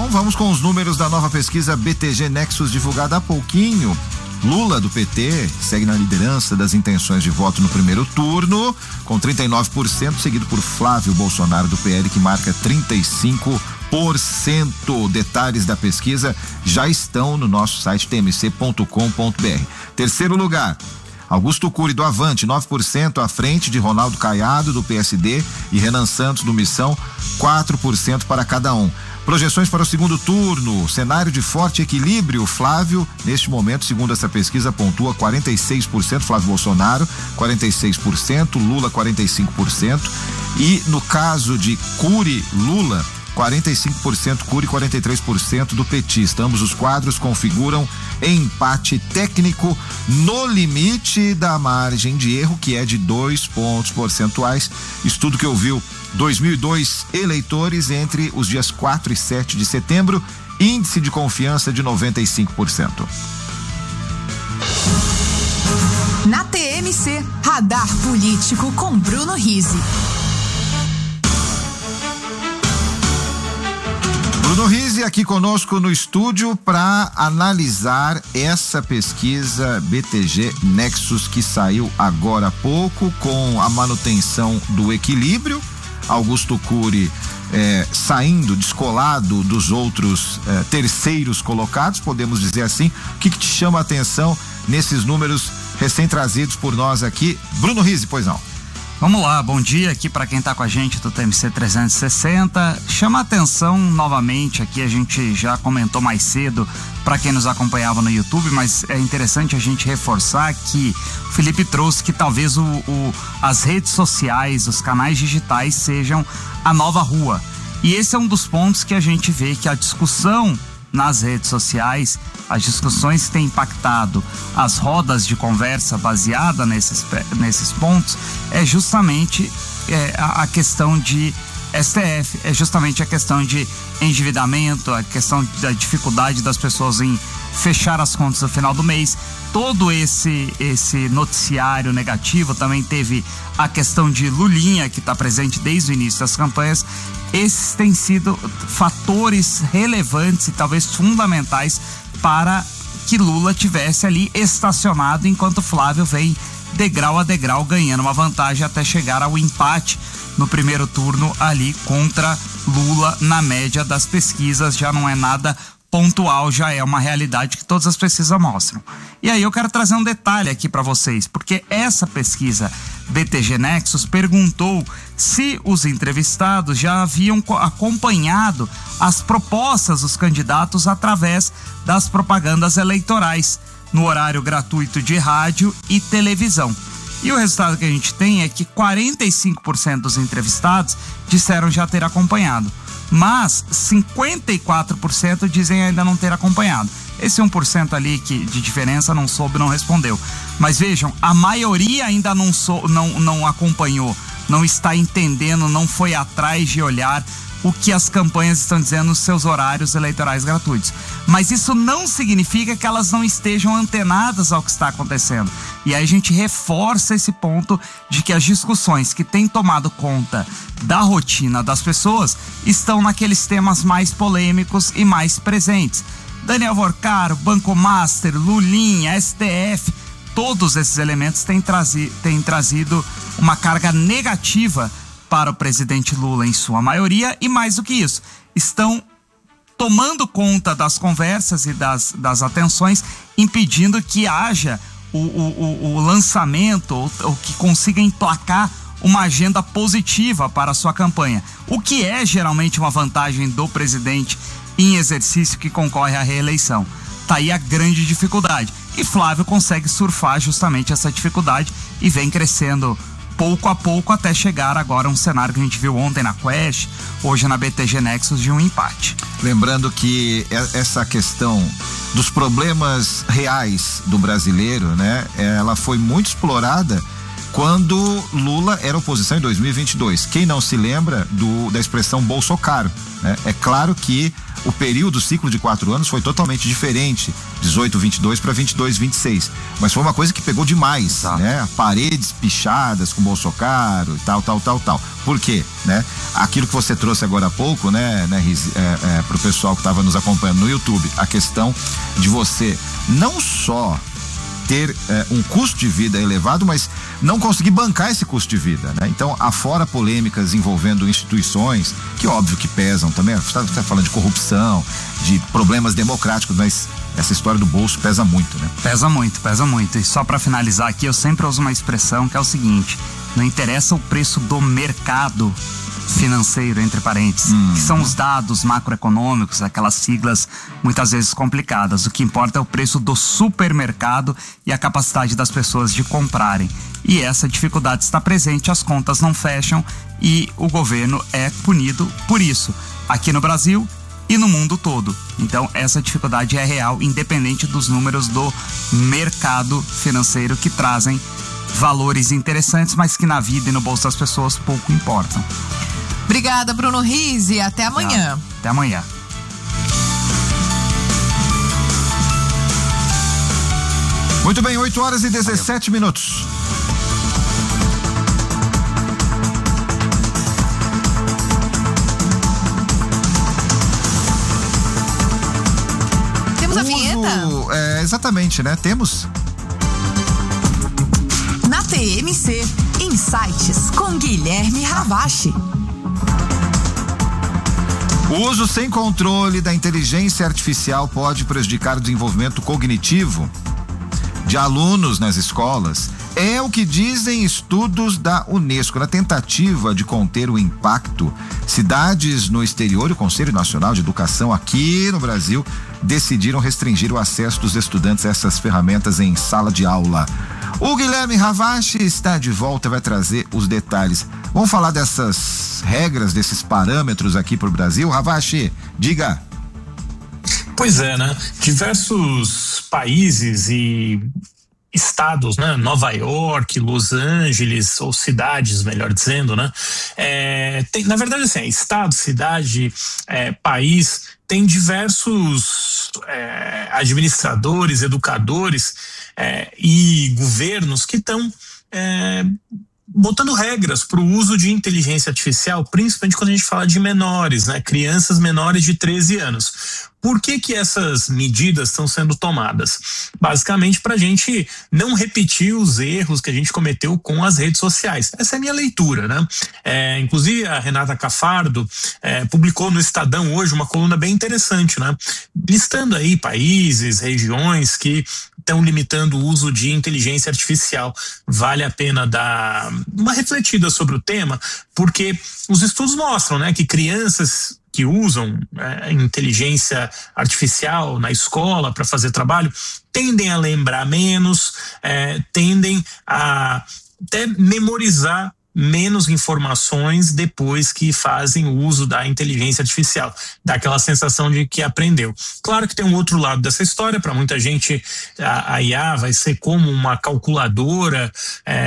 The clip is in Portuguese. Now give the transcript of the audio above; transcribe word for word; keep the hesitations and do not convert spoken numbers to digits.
Então vamos com os números da nova pesquisa B T G Nexus divulgada há pouquinho. Lula, do P T, segue na liderança das intenções de voto no primeiro turno, com trinta e nove por cento, seguido por Flávio Bolsonaro, do P L, que marca trinta e cinco por cento. Detalhes da pesquisa já estão no nosso site t m c ponto com ponto b r. Terceiro lugar, Augusto Cury, do Avante, nove por cento, à frente de Ronaldo Caiado, do P S D, e Renan Santos, do Missão, quatro por cento para cada um. Projeções para o segundo turno, cenário de forte equilíbrio. Flávio, neste momento, segundo essa pesquisa, pontua quarenta e seis por cento, Flávio Bolsonaro, quarenta e seis por cento, Lula, quarenta e cinco por cento. E no caso de Cury, Lula, quarenta e cinco por cento Cury, quarenta e três por cento do petista. Ambos os quadros configuram empate técnico no limite da margem de erro, que é de dois pontos percentuais. Estudo que ouviu dois mil e dois eleitores entre os dias quatro e sete de setembro, índice de confiança de noventa e cinco por cento. Na T M C, Radar Político com Bruno Rizzi. Bruno Rizzi aqui conosco no estúdio para analisar essa pesquisa B T G Nexus que saiu agora há pouco, com a manutenção do equilíbrio. Augusto Cury eh, saindo descolado dos outros eh, terceiros colocados, podemos dizer assim. O que, que te chama a atenção nesses números recém-trazidos por nós aqui? Bruno Rizzi, pois não? Vamos lá, bom dia aqui para quem tá com a gente do T M C trezentos e sessenta. Chama a atenção novamente aqui, a gente já comentou mais cedo para quem nos acompanhava no YouTube, mas é interessante a gente reforçar que o Felipe trouxe que talvez o, o, as redes sociais, os canais digitais sejam a nova rua. E esse é um dos pontos que a gente vê que a discussão nas redes sociais, as discussões que têm impactado as rodas de conversa baseada nesses, nesses pontos, é justamente é, a, a questão de S T F, é justamente a questão de endividamento, a questão da dificuldade das pessoas em fechar as contas no final do mês. Todo esse, esse noticiário negativo também teve a questão de Lulinha, que está presente desde o início das campanhas. Esses têm sido fatores relevantes e talvez fundamentais para que Lula tivesse ali estacionado, enquanto Flávio vem degrau a degrau ganhando uma vantagem até chegar ao empate no primeiro turno ali contra Lula. Na média das pesquisas já não é nada pontual, já é uma realidade que todas as pesquisas mostram. E aí eu quero trazer um detalhe aqui para vocês, porque essa pesquisa B T G Nexus perguntou se os entrevistados já haviam acompanhado as propostas dos candidatos através das propagandas eleitorais, no horário gratuito de rádio e televisão. E o resultado que a gente tem é que quarenta e cinco por cento dos entrevistados disseram já ter acompanhado, mas cinquenta e quatro por cento dizem ainda não ter acompanhado. Esse um por cento ali que, de diferença não soube, não respondeu. Mas vejam, a maioria ainda não, sou, não, não acompanhou, não está entendendo, não foi atrás de olhar o que as campanhas estão dizendo nos seus horários eleitorais gratuitos. Mas isso não significa que elas não estejam antenadas ao que está acontecendo. E aí a gente reforça esse ponto de que as discussões que têm tomado conta da rotina das pessoas estão naqueles temas mais polêmicos e mais presentes. Daniel Vorcaro, Banco Master, Lulinha, S T F, todos esses elementos têm, trazi- têm trazido uma carga negativa para o presidente Lula em sua maioria, e mais do que isso, estão tomando conta das conversas e das, das atenções, impedindo que haja o, o, o lançamento, ou, ou que consiga emplacar uma agenda positiva para a sua campanha, o que é geralmente uma vantagem do presidente em exercício que concorre à reeleição. Tá aí a grande dificuldade, e Flávio consegue surfar justamente essa dificuldade e vem crescendo pouco a pouco até chegar agora a um cenário que a gente viu ontem na Quest, hoje na B T G Nexus, de um empate. Lembrando que essa questão dos problemas reais do brasileiro, né, ela foi muito explorada quando Lula era oposição em dois mil e vinte e dois. Quem não se lembra do, da expressão Bolsocaro, né? É claro que o período, o ciclo de quatro anos foi totalmente diferente, dezoito, vinte e dois para vinte e dois, vinte e seis, mas foi uma coisa que pegou demais, tá, né? Paredes pichadas com Bolsonaro e tal, tal, tal, tal. Por quê, né? Aquilo que você trouxe agora há pouco, né, né Riz, é, é, pro pessoal que estava nos acompanhando no YouTube, a questão de você não só ter eh, um custo de vida elevado, mas não conseguir bancar esse custo de vida, né? Então, afora polêmicas envolvendo instituições, que óbvio que pesam também, você está falando de corrupção, de problemas democráticos, mas essa história do bolso pesa muito, né? Pesa muito, pesa muito. E só para finalizar aqui, eu sempre uso uma expressão que é o seguinte: não interessa o preço do mercado financeiro, entre parênteses, hum. que são os dados macroeconômicos, aquelas siglas muitas vezes complicadas. O que importa é o preço do supermercado e a capacidade das pessoas de comprarem. E essa dificuldade está presente, as contas não fecham e o governo é punido por isso, aqui no Brasil e no mundo todo. Então essa dificuldade é real, independente dos números do mercado financeiro, que trazem valores interessantes, mas que na vida e no bolso das pessoas pouco importam. Obrigada, Bruno Riz, e até amanhã. Até amanhã. Muito bem, oito horas e dezessete minutos. Temos a vinheta? É, exatamente, né? Temos. Na T M C, Insights com Guilherme Ravache. O uso sem controle da inteligência artificial pode prejudicar o desenvolvimento cognitivo de alunos nas escolas. É o que dizem estudos da Unesco. Na tentativa de conter o impacto, cidades no exterior e o Conselho Nacional de Educação aqui no Brasil decidiram restringir o acesso dos estudantes a essas ferramentas em sala de aula. O Guilherme Ravache está de volta, vai trazer os detalhes. Vamos falar dessas regras, desses parâmetros aqui para o Brasil. Ravache, diga. Pois é, né? Diversos países e estados, né? Nova York, Los Angeles, ou cidades, melhor dizendo, né? É, tem, na verdade, assim, estado, cidade, é, país, tem diversos é, administradores, educadores é, e governos que estão é, botando regras para o uso de inteligência artificial, principalmente quando a gente fala de menores, né? Crianças menores de treze anos. Por que que essas medidas estão sendo tomadas? Basicamente para a gente não repetir os erros que a gente cometeu com as redes sociais. Essa é a minha leitura, né? É, inclusive a Renata Cafardo é, publicou no Estadão hoje uma coluna bem interessante, né? Listando aí países, regiões que estão limitando o uso de inteligência artificial. Vale a pena dar uma refletida sobre o tema, porque os estudos mostram, né, que crianças que usam é, inteligência artificial na escola para fazer trabalho tendem a lembrar menos, é, tendem a até memorizar menos informações depois que fazem o uso da inteligência artificial, dá aquela sensação de que aprendeu. Claro que tem um outro lado dessa história, para muita gente a, a I A vai ser como uma calculadora, é,